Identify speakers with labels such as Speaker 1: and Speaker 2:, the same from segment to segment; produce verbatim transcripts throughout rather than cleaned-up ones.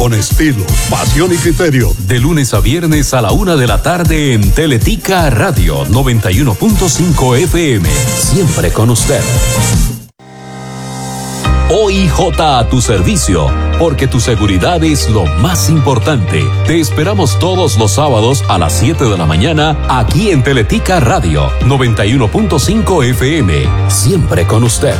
Speaker 1: Con estilo, pasión y criterio.
Speaker 2: De lunes a viernes a la una de la tarde en Teletica Radio noventa y uno punto cinco F M. Siempre con usted. O I J a tu servicio, porque tu seguridad es lo más importante. Te esperamos todos los sábados a las siete de la mañana aquí en Teletica Radio noventa y uno punto cinco F M. Siempre con usted.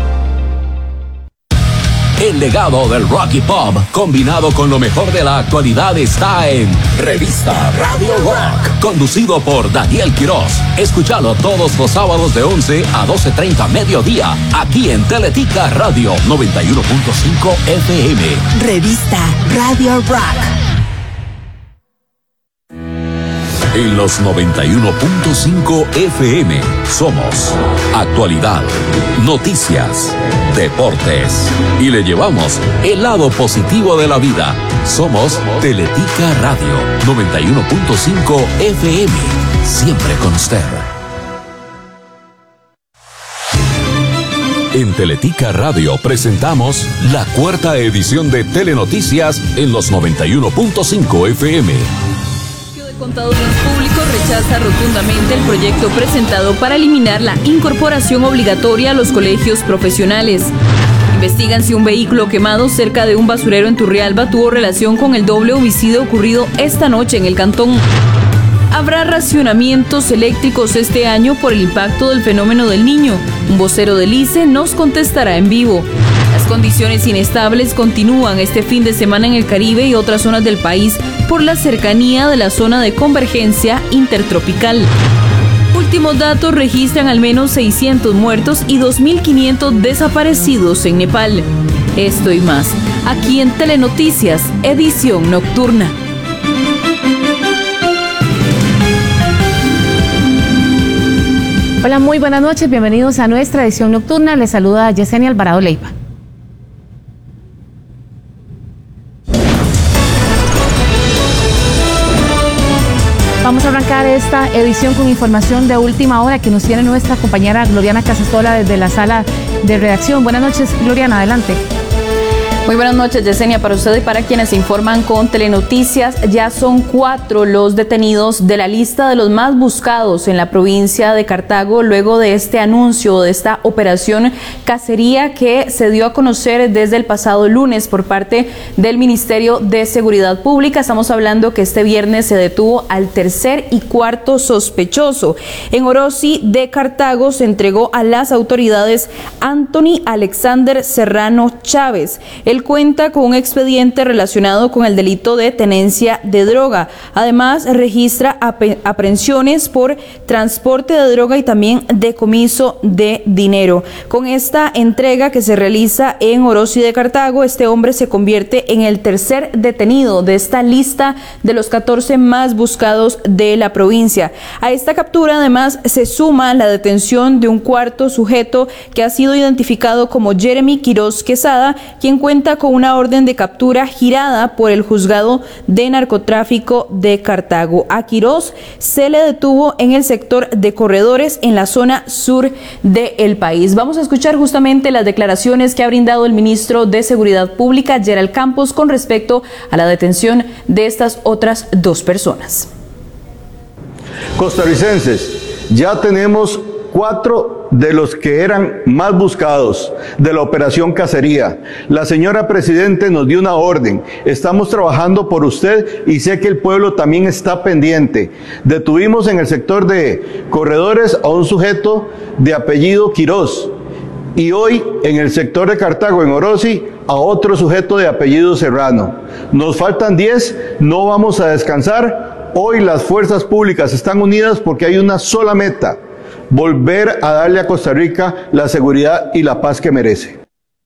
Speaker 2: El legado del rock y pop, combinado con lo mejor de la actualidad, está en Revista Radio Rock, conducido por Daniel Quiroz. Escúchalo todos los sábados de once a doce treinta mediodía, aquí en Teletica Radio noventa y uno punto cinco F M.
Speaker 3: Revista Radio Rock.
Speaker 2: En los noventa y uno punto cinco F M somos actualidad, noticias, deportes y le llevamos el lado positivo de la vida. Somos Teletica Radio noventa y uno punto cinco F M, siempre con usted. En Teletica Radio presentamos la cuarta edición de Telenoticias en los noventa y uno punto cinco F M.
Speaker 4: Contadores Públicos rechaza rotundamente el proyecto presentado para eliminar la incorporación obligatoria a los colegios profesionales. Investigan si un vehículo quemado cerca de un basurero en Turrialba tuvo relación con el doble homicidio ocurrido esta noche en el cantón. Habrá racionamientos eléctricos este año por el impacto del fenómeno del Niño. Un vocero del I C E nos contestará en vivo. Las condiciones inestables continúan este fin de semana en el Caribe y otras zonas del país por la cercanía de la zona de convergencia intertropical. Últimos datos registran al menos seiscientos muertos y dos mil quinientos desaparecidos en Nepal. Esto y más, aquí en Telenoticias, edición nocturna.
Speaker 5: Hola, muy buenas noches, bienvenidos a nuestra edición nocturna. Les saluda Yesenia Alvarado Leiva. Vamos a arrancar esta edición con información de última hora que nos tiene nuestra compañera Gloriana Casasola desde la sala de redacción. Buenas noches, Gloriana, adelante.
Speaker 4: Muy buenas noches, Yesenia, para usted y para quienes se informan con Telenoticias. Ya son cuatro los detenidos de la lista de los más buscados en la provincia de Cartago luego de este anuncio, de esta operación cacería que se dio a conocer desde el pasado lunes por parte del Ministerio de Seguridad Pública. Estamos hablando que este viernes se detuvo al tercer y cuarto sospechoso. En Orosi de Cartago se entregó a las autoridades Anthony Alexander Serrano Chávez. El cuenta con un expediente relacionado con el delito de tenencia de droga. Además, registra ap- aprehensiones por transporte de droga y también decomiso de dinero. Con esta entrega que se realiza en Orosi de Cartago, este hombre se convierte en el tercer detenido de esta lista de los catorce más buscados de la provincia. A esta captura, además, se suma la detención de un cuarto sujeto que ha sido identificado como Jeremy Quiroz Quesada, quien cuenta con una orden de captura girada por el juzgado de narcotráfico de Cartago. A Quiroz se le detuvo en el sector de Corredores, en la zona sur del país. Vamos a escuchar justamente las declaraciones que ha brindado el ministro de Seguridad Pública, Gerald Campos, con respecto a la detención de estas otras dos personas.
Speaker 6: Costarricenses, ya tenemos cuatro de los que eran más buscados de la operación cacería. La señora Presidente nos dio una orden. Estamos trabajando por usted y sé que el pueblo también está pendiente. Detuvimos en el sector de Corredores a un sujeto de apellido Quiroz y hoy en el sector de Cartago, en Orosi, a otro sujeto de apellido Serrano. Nos faltan diez, no vamos a descansar. Hoy las fuerzas públicas están unidas porque hay una sola meta: volver a darle a Costa Rica la seguridad y la paz que merece.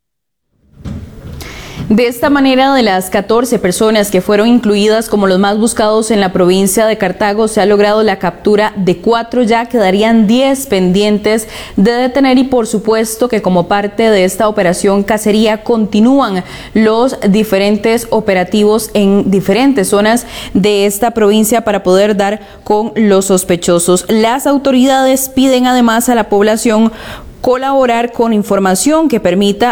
Speaker 4: De esta manera, de las catorce personas que fueron incluidas como los más buscados en la provincia de Cartago, se ha logrado la captura de cuatro. Ya quedarían diez pendientes de detener y por supuesto que como parte de esta operación cacería continúan los diferentes operativos en diferentes zonas de esta provincia para poder dar con los sospechosos. Las autoridades piden además a la población colaborar con información que permita